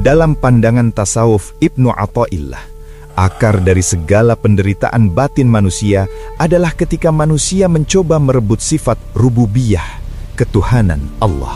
Dalam pandangan tasawuf Ibnu Athaillah, akar dari segala penderitaan batin manusia adalah ketika manusia mencoba merebut sifat rububiyah, ketuhanan Allah.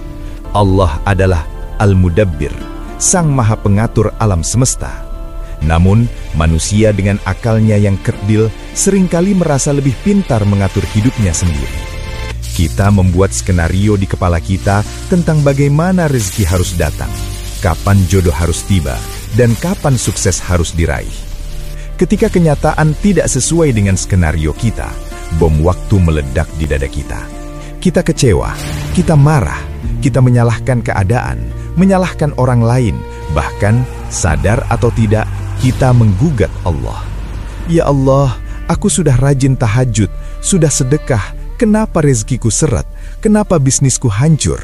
Allah adalah Al-Mudabbir, Sang Maha Pengatur alam semesta. Namun, manusia dengan akalnya yang kerdil seringkali merasa lebih pintar mengatur hidupnya sendiri. Kita membuat skenario di kepala kita tentang bagaimana rezeki harus datang, kapan jodoh harus tiba, dan kapan sukses harus diraih. Ketika kenyataan tidak sesuai dengan skenario kita, bom waktu meledak di dada kita. Kita kecewa, kita marah, kita menyalahkan keadaan, menyalahkan orang lain, bahkan sadar atau tidak, kita menggugat Allah. Ya Allah, aku sudah rajin tahajud, sudah sedekah, kenapa rezekiku seret, kenapa bisnisku hancur?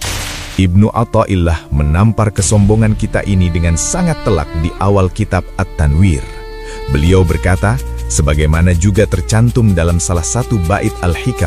Ibnu Athaillah menampar kesombongan kita ini dengan sangat telak di awal kitab At-Tanwir. Beliau berkata, sebagaimana juga tercantum dalam salah satu bait Al-Hikam,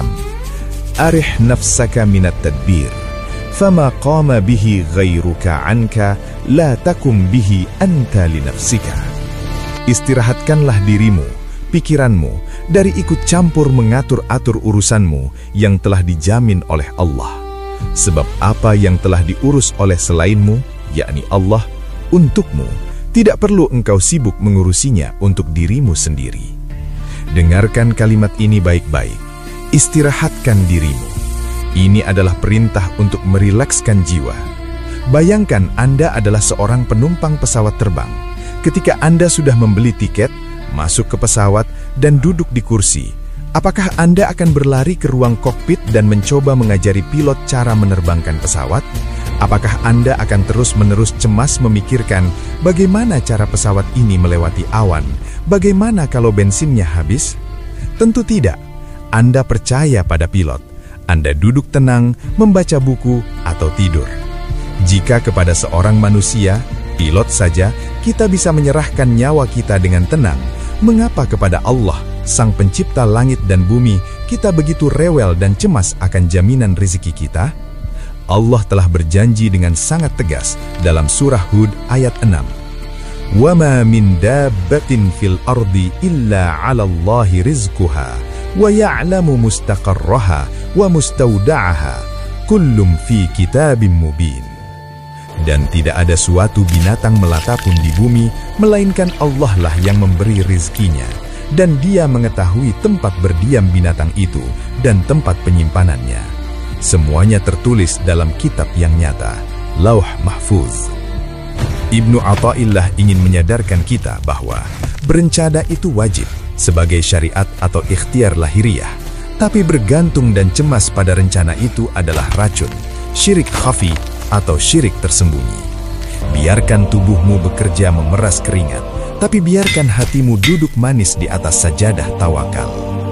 Arih nafsaka minat tadbir, fama qama bihi ghairuka anka, la takum bihi anta li nafsika. Istirahatkanlah dirimu, pikiranmu, dari ikut campur mengatur-atur urusanmu yang telah dijamin oleh Allah. Sebab apa yang telah diurus oleh selainmu, yakni Allah, untukmu, tidak perlu engkau sibuk mengurusinya untuk dirimu sendiri. Dengarkan kalimat ini baik-baik. Istirahatkan dirimu. Ini adalah perintah untuk merilekskan jiwa. Bayangkan Anda adalah seorang penumpang pesawat terbang. Ketika Anda sudah membeli tiket, masuk ke pesawat, dan duduk di kursi, apakah Anda akan berlari ke ruang kokpit dan mencoba mengajari pilot cara menerbangkan pesawat? Apakah Anda akan terus-menerus cemas memikirkan bagaimana cara pesawat ini melewati awan? Bagaimana kalau bensinnya habis? Tentu tidak. Anda percaya pada pilot. Anda duduk tenang, membaca buku, atau tidur. Jika kepada seorang manusia, pilot saja, kita bisa menyerahkan nyawa kita dengan tenang, mengapa kepada Allah, Sang Pencipta langit dan bumi, kita begitu rewel dan cemas akan jaminan rezeki kita? Allah telah berjanji dengan sangat tegas dalam surah Hud ayat 6. وَمَا مِنْ دَابَّةٍ فِي الْأَرْضِ إِلَّا عَلَى اللَّهِ رِزْقُهَا وَيَعْلَمُ مُسْتَقَرَّهَا وَمُسْتَوْدَعَهَا كُلٌّ فِي كِتَابٍ مُبِينٍ. Dan tidak ada suatu binatang melata pun di bumi, melainkan Allah lah yang memberi rizkinya. Dan Dia mengetahui tempat berdiam binatang itu dan tempat penyimpanannya. Semuanya tertulis dalam kitab yang nyata, Lauh Mahfuz. Ibnu Athaillah ingin menyadarkan kita bahwa berencana itu wajib sebagai syariat atau ikhtiar lahiriah. Tapi bergantung dan cemas pada rencana itu adalah racun, syirik khafi atau syirik tersembunyi. Biarkan tubuhmu bekerja memeras keringat, tapi biarkan hatimu duduk manis di atas sajadah tawakal.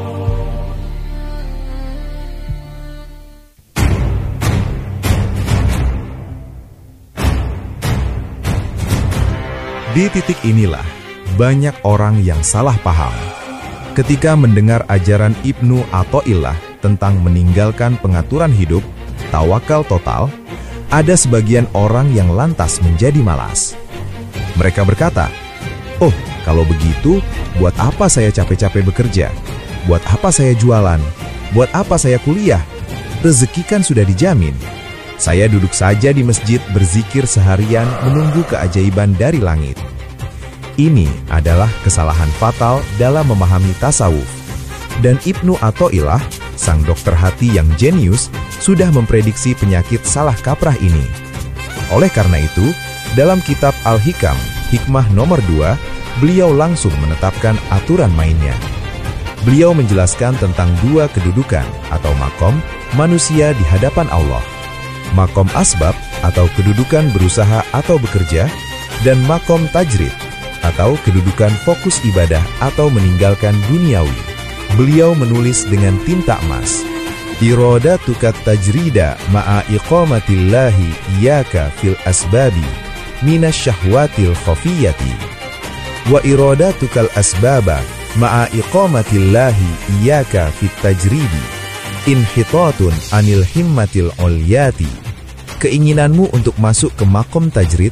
Di titik inilah, banyak orang yang salah paham. Ketika mendengar ajaran Ibnu Athaillah tentang meninggalkan pengaturan hidup, tawakal total, ada sebagian orang yang lantas menjadi malas. Mereka berkata, "Oh, kalau begitu, buat apa saya capek-capek bekerja? Buat apa saya jualan? Buat apa saya kuliah? Rezeki kan sudah dijamin. Saya duduk saja di masjid berzikir seharian menunggu keajaiban dari langit." Ini adalah kesalahan fatal dalam memahami tasawuf. Dan Ibnu Athaillah, sang dokter hati yang jenius, sudah memprediksi penyakit salah kaprah ini. Oleh karena itu, dalam kitab Al-Hikam, hikmah nomor 2, beliau langsung menetapkan aturan mainnya. Beliau menjelaskan tentang dua kedudukan atau makom manusia di hadapan Allah. Makom asbab atau kedudukan berusaha atau bekerja, dan makom tajrid atau kedudukan fokus ibadah atau meninggalkan duniawi. Beliau menulis dengan tinta emas, iradatuka tajrida ma'a iqamatillahi iyaka fil asbabi minasyahwatil khafiyati wa iradatukal asbaba ma'a iqamatillahi iyaka fit tajridi inhitatun anil himmatil ulyati. Keinginanmu untuk masuk ke makom tajrid,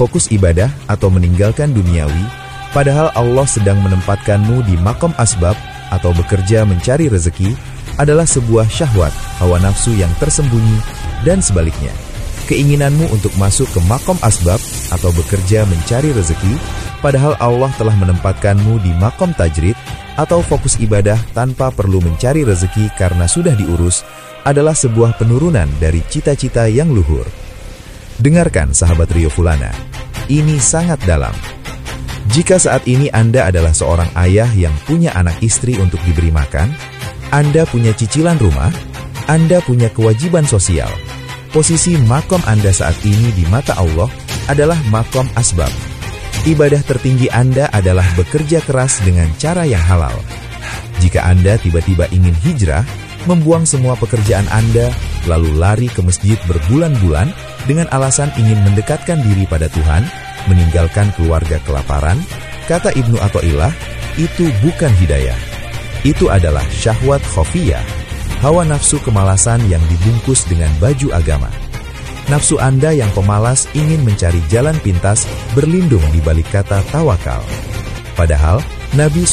fokus ibadah atau meninggalkan duniawi, padahal Allah sedang menempatkanmu di makom asbab atau bekerja mencari rezeki, adalah sebuah syahwat, hawa nafsu yang tersembunyi, dan sebaliknya. Keinginanmu untuk masuk ke makom asbab atau bekerja mencari rezeki, padahal Allah telah menempatkanmu di makom tajrid atau fokus ibadah tanpa perlu mencari rezeki karena sudah diurus, adalah sebuah penurunan dari cita-cita yang luhur. Dengarkan sahabat Rio Fulana, ini sangat dalam. Jika saat ini Anda adalah seorang ayah yang punya anak istri untuk diberi makan, Anda punya cicilan rumah, Anda punya kewajiban sosial, posisi makom Anda saat ini di mata Allah adalah makom asbab. Ibadah tertinggi Anda adalah bekerja keras dengan cara yang halal. Jika Anda tiba-tiba ingin hijrah, membuang semua pekerjaan Anda, lalu lari ke masjid berbulan-bulan dengan alasan ingin mendekatkan diri pada Tuhan, meninggalkan keluarga kelaparan, kata Ibnu Athaillah, itu bukan hidayah. Itu adalah syahwat khafiyah, hawa nafsu kemalasan yang dibungkus dengan baju agama. Nafsu Anda yang pemalas ingin mencari jalan pintas berlindung di balik kata tawakal. Padahal Nabi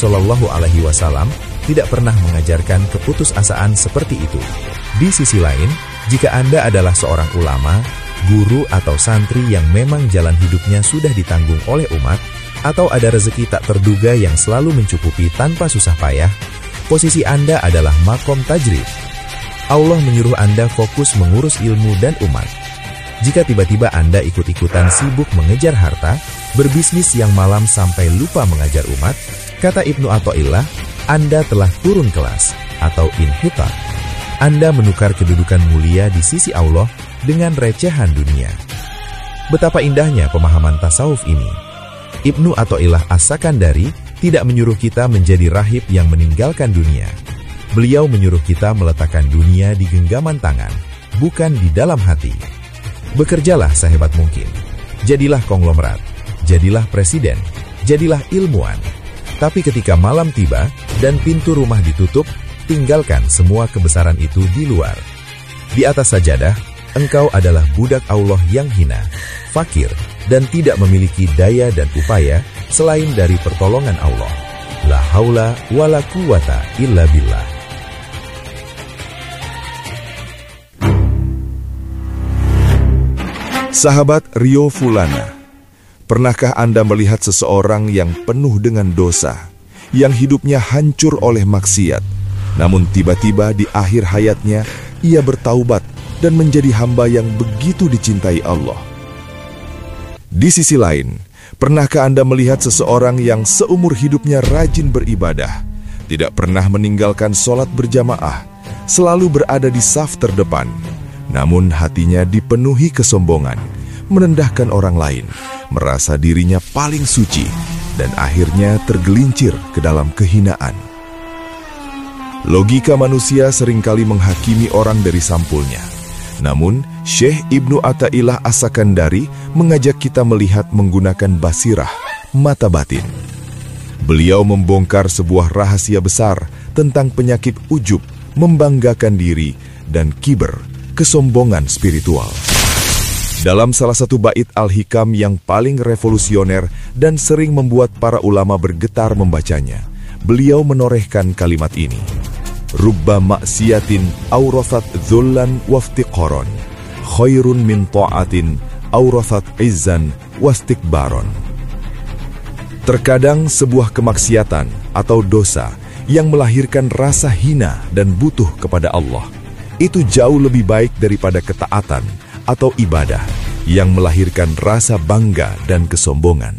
SAW tidak pernah mengajarkan keputusasaan seperti itu. Di sisi lain, jika Anda adalah seorang ulama, guru atau santri yang memang jalan hidupnya sudah ditanggung oleh umat, atau ada rezeki tak terduga yang selalu mencukupi tanpa susah payah, posisi Anda adalah makom tajrid. Allah menyuruh Anda fokus mengurus ilmu dan umat. Jika tiba-tiba Anda ikut-ikutan sibuk mengejar harta, berbisnis yang malam sampai lupa mengajar umat, kata Ibnu Athaillah, Anda telah turun kelas atau inhitar. Anda menukar kedudukan mulia di sisi Allah dengan recehan dunia. Betapa indahnya pemahaman tasawuf ini. Ibnu Athaillah As-Sakandari tidak menyuruh kita menjadi rahib yang meninggalkan dunia. Beliau menyuruh kita meletakkan dunia di genggaman tangan, bukan di dalam hati. Bekerjalah sehebat mungkin. Jadilah konglomerat, jadilah presiden, jadilah ilmuwan. Tapi ketika malam tiba dan pintu rumah ditutup, tinggalkan semua kebesaran itu di luar. Di atas sajadah, engkau adalah budak Allah yang hina, fakir, dan tidak memiliki daya dan upaya selain dari pertolongan Allah. La haula wa la quwata illa billah. Sahabat Rio Fulana, pernahkah Anda melihat seseorang yang penuh dengan dosa, yang hidupnya hancur oleh maksiat, namun tiba-tiba di akhir hayatnya ia bertaubat dan menjadi hamba yang begitu dicintai Allah? Di sisi lain, pernahkah Anda melihat seseorang yang seumur hidupnya rajin beribadah, tidak pernah meninggalkan sholat berjamaah, selalu berada di saf terdepan, namun hatinya dipenuhi kesombongan, merendahkan orang lain, merasa dirinya paling suci, dan akhirnya tergelincir ke dalam kehinaan? Logika manusia seringkali menghakimi orang dari sampulnya. Namun, Syekh Ibnu Athaillah As-Sakandari mengajak kita melihat menggunakan basirah, mata batin. Beliau membongkar sebuah rahasia besar tentang penyakit ujub, membanggakan diri, dan kiber, kesombongan spiritual. Dalam salah satu bait Al-Hikam yang paling revolusioner dan sering membuat para ulama bergetar membacanya, beliau menorehkan kalimat ini: Rubba maksiatin awrathat dhullan waftiqaron, khairun min ta'atin awrathat izzan wastikbaron. Terkadang sebuah kemaksiatan atau dosa yang melahirkan rasa hina dan butuh kepada Allah, itu jauh lebih baik daripada ketaatan atau ibadah yang melahirkan rasa bangga dan kesombongan.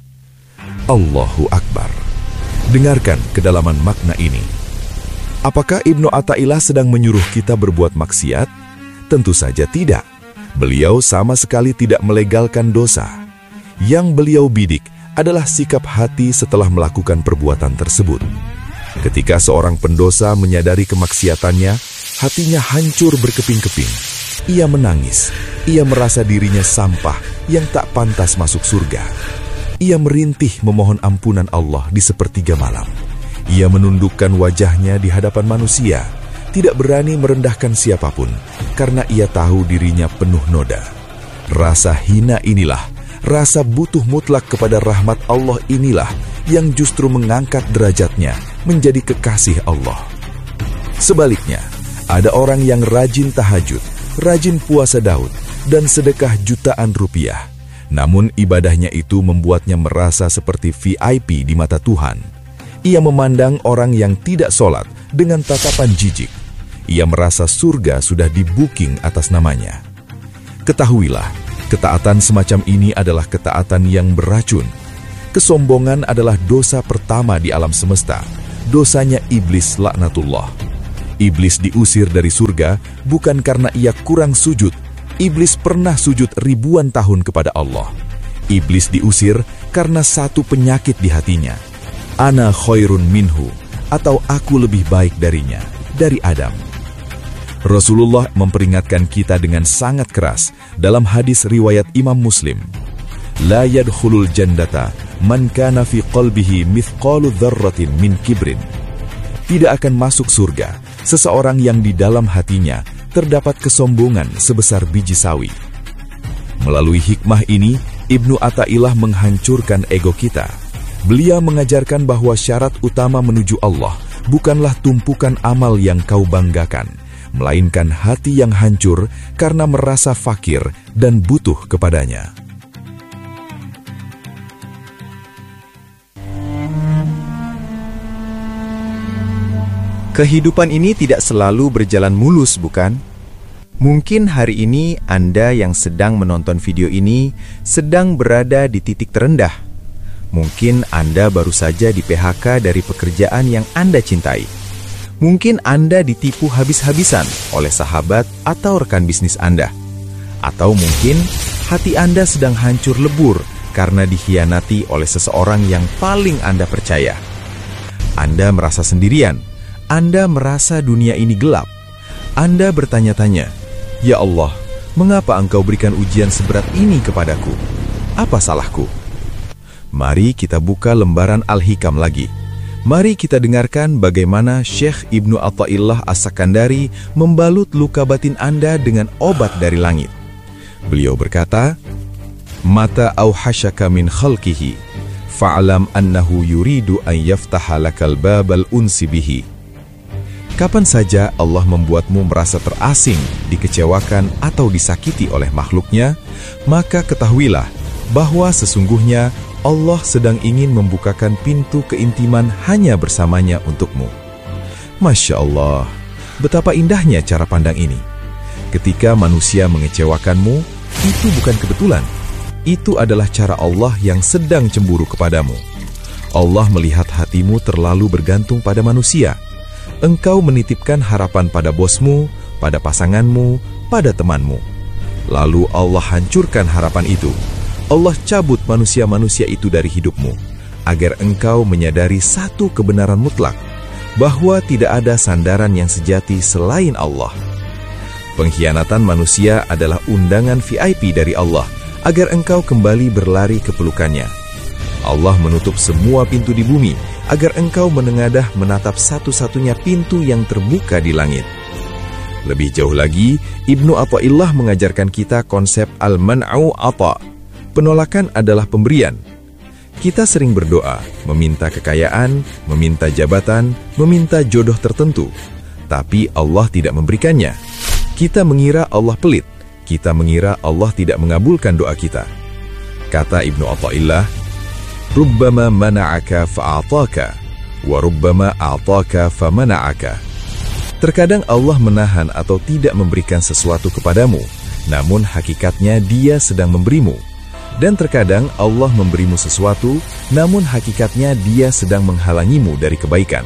Allahu Akbar. Dengarkan kedalaman makna ini. Apakah Ibnu Athaillah sedang menyuruh kita berbuat maksiat? Tentu saja tidak. Beliau sama sekali tidak melegalkan dosa. Yang beliau bidik adalah sikap hati setelah melakukan perbuatan tersebut. Ketika seorang pendosa menyadari kemaksiatannya, hatinya hancur berkeping-keping. Ia menangis. Ia merasa dirinya sampah yang tak pantas masuk surga. Ia merintih memohon ampunan Allah di sepertiga malam. Ia menundukkan wajahnya di hadapan manusia, tidak berani merendahkan siapapun, karena ia tahu dirinya penuh noda. Rasa hina inilah rasa butuh mutlak kepada rahmat Allah inilah yang justru mengangkat derajatnya menjadi kekasih Allah. Sebaliknya, ada orang yang rajin tahajud, rajin puasa Daud, dan sedekah jutaan rupiah. Namun ibadahnya itu membuatnya merasa seperti VIP di mata Tuhan. Ia memandang orang yang tidak sholat dengan tatapan jijik. Ia merasa surga sudah di-booking atas namanya. Ketahuilah, ketaatan semacam ini adalah ketaatan yang beracun. Kesombongan adalah dosa pertama di alam semesta. Dosanya iblis laknatullah. Iblis diusir dari surga bukan karena ia kurang sujud. Iblis pernah sujud ribuan tahun kepada Allah. Iblis diusir karena satu penyakit di hatinya. Ana khairun minhu, atau aku lebih baik darinya, dari Adam. Rasulullah memperingatkan kita dengan sangat keras dalam hadis riwayat Imam Muslim. La yadkhulul jannata man kana fi qalbihi mithqalu dzarratin min kibrin. Tidak akan masuk surga seseorang yang di dalam hatinya terdapat kesombongan sebesar biji sawi. Melalui hikmah ini, Ibnu Athaillah menghancurkan ego kita. Beliau mengajarkan bahwa syarat utama menuju Allah bukanlah tumpukan amal yang kau banggakan, melainkan hati yang hancur karena merasa fakir dan butuh kepadanya. Kehidupan ini tidak selalu berjalan mulus, bukan? Mungkin hari ini Anda yang sedang menonton video ini sedang berada di titik terendah. Mungkin Anda baru saja di PHK dari pekerjaan yang Anda cintai. Mungkin Anda ditipu habis-habisan oleh sahabat atau rekan bisnis Anda. Atau mungkin hati Anda sedang hancur lebur karena dikhianati oleh seseorang yang paling Anda percaya. Anda merasa sendirian. Anda merasa dunia ini gelap. Anda bertanya-tanya, "Ya Allah, mengapa Engkau berikan ujian seberat ini kepadaku? Apa salahku?" Mari kita buka lembaran Al-Hikam lagi. Mari kita dengarkan bagaimana Syekh Ibnu Athaillah As-Sakandari membalut luka batin Anda dengan obat dari langit. Beliau berkata, "Mata auhashaka min khalqihi, fa'alam annahu yuridu an yaftaha lakal babal unsi bihi." Kapan saja Allah membuatmu merasa terasing, dikecewakan, atau disakiti oleh makhluknya, maka ketahuilah bahwa sesungguhnya Allah sedang ingin membukakan pintu keintiman hanya bersamanya untukmu. Masya Allah, betapa indahnya cara pandang ini. Ketika manusia mengecewakanmu, itu bukan kebetulan. Itu adalah cara Allah yang sedang cemburu kepadamu. Allah melihat hatimu terlalu bergantung pada manusia. Engkau menitipkan harapan pada bosmu, pada pasanganmu, pada temanmu. Lalu Allah hancurkan harapan itu. Allah cabut manusia-manusia itu dari hidupmu, agar engkau menyadari satu kebenaran mutlak, bahwa tidak ada sandaran yang sejati selain Allah. Pengkhianatan manusia adalah undangan VIP dari Allah, agar engkau kembali berlari ke pelukannya. Allah menutup semua pintu di bumi, agar engkau menengadah menatap satu-satunya pintu yang terbuka di langit. Lebih jauh lagi, Ibnu Athaillah mengajarkan kita konsep al-man'u ata. Penolakan adalah pemberian. Kita sering berdoa, meminta kekayaan, meminta jabatan, meminta jodoh tertentu. Tapi Allah tidak memberikannya. Kita mengira Allah pelit. Kita mengira Allah tidak mengabulkan doa kita. Kata Ibnu Athaillah, "Rubbama mana'aka fa'ataka, wa rubbama a'taka famana'aka." Terkadang Allah menahan atau tidak memberikan sesuatu kepadamu, namun hakikatnya Dia sedang memberimu. Dan terkadang Allah memberimu sesuatu, namun hakikatnya Dia sedang menghalangimu dari kebaikan.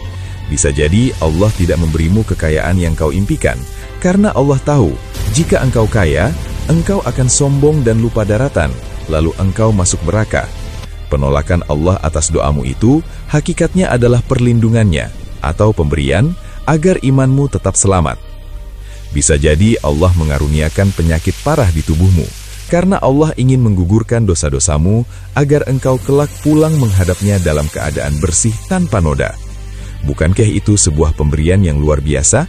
Bisa jadi Allah tidak memberimu kekayaan yang kau impikan, karena Allah tahu, jika engkau kaya, engkau akan sombong dan lupa daratan, lalu engkau masuk neraka. Penolakan Allah atas doamu itu, hakikatnya adalah perlindungannya, atau pemberian, agar imanmu tetap selamat. Bisa jadi Allah mengaruniakan penyakit parah di tubuhmu, karena Allah ingin menggugurkan dosa-dosamu, agar engkau kelak pulang menghadapnya dalam keadaan bersih tanpa noda. Bukankah itu sebuah pemberian yang luar biasa?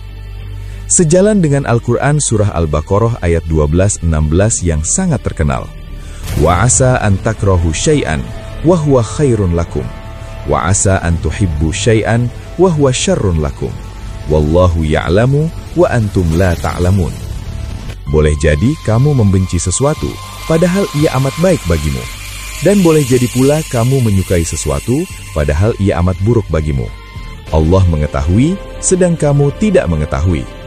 Sejalan dengan Al-Quran Surah Al-Baqarah ayat 12-16 yang sangat terkenal. Wa asa an takrahu syai'an wa huwa khairun lakum. Wa asa an tuhibbu syai'an wa huwa syarrun lakum. Wallahu ya'lamu wa antum la ta'lamun. Boleh jadi kamu membenci sesuatu, padahal ia amat baik bagimu. Dan boleh jadi pula kamu menyukai sesuatu, padahal ia amat buruk bagimu. Allah mengetahui, sedang kamu tidak mengetahui.